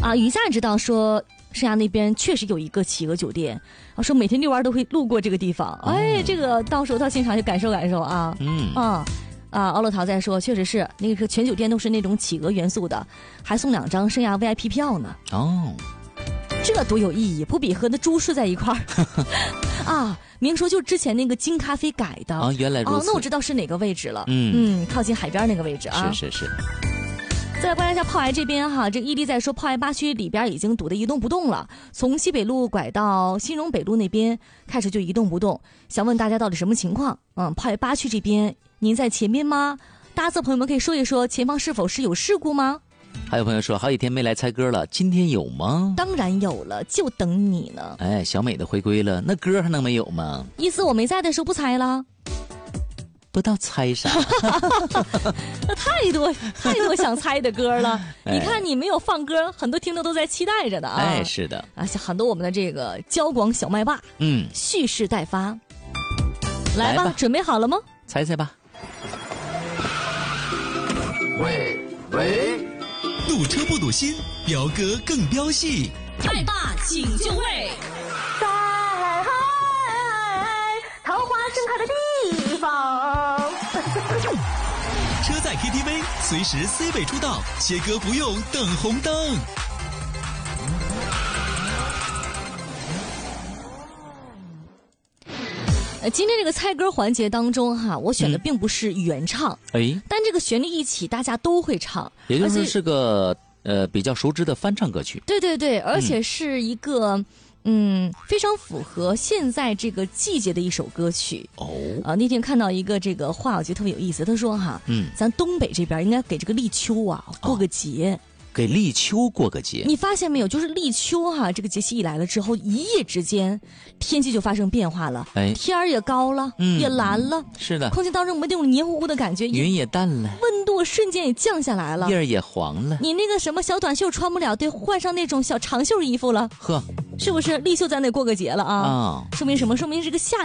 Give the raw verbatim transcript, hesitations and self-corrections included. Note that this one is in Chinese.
啊，雨下知道说盛夏那边确实有一个企鹅酒店，啊，说每天遛弯都会路过这个地方。哦、哎，这个到时候到现场去感受感受啊。嗯啊。啊，奥乐桃在说，确实是那个全酒店都是那种企鹅元素的，还送两张盛夏 V I P 票呢。哦，这多有意义，不比和那猪睡在一块儿啊？明说就之前那个金咖啡改的啊，原来如此。 哦，那我知道是哪个位置了。嗯嗯，靠近海边那个位置啊。 是是是。 再来观察一下炮癌这边哈，这个伊利在说，炮癌八区里边已经堵得一动不动了，从西北路拐到新荣北路那边开始就一动不动。想问大家到底什么情况？嗯，炮癌八区这边您在前面吗？大家朋友们可以说一说，前方是否是有事故吗？ 还有朋友说好几天没来猜歌了，今天有吗？ 当然有了，就等你呢。 哎，小美的回归了，那歌还能没有吗？ 意思我没在的时候不猜了。 不知道猜啥那太多太多想猜的歌了、哎、你看你没有放歌，很多听众都在期待着的啊。 哎，是的啊，像很多我们的这个交广小麦霸，嗯，蓄势待发。来 吧, 来吧准备好了吗？ 猜猜吧。 喂喂， 堵车不堵心，飙歌更飙戏， 麦霸请就位。 在桃花盛开的地方车载 K T V 随时 C 位出道，切歌不用等红灯。 呃，今天这个猜歌环节当中哈，我选的并不是原唱，哎、嗯，但这个旋律一起大家都会唱， 也就是是个呃比较熟知的翻唱歌曲。 对对对，而且是一个。嗯嗯，非常符合现在这个季节的一首歌曲哦。啊，那天看到一个这个话，我觉得特别有意思。他说哈，嗯，咱东北这边应该给这个立秋啊过个节。哦， 给立秋过个节， 你发现没有？就是立秋哈、啊，这个节气一来了之后，一夜之间天气就发生变化了，哎，天儿也高了，嗯，也蓝了， 是的， 空气当中没那种黏糊糊的感觉， 云也淡了， 温度瞬间也降下来了， 叶儿也黄了。 你那个什么小短袖穿不了，得换上那种小长袖衣服了，呵，是不是？立秋咱得过个节了啊！啊、哦，说明什么？说明这个夏。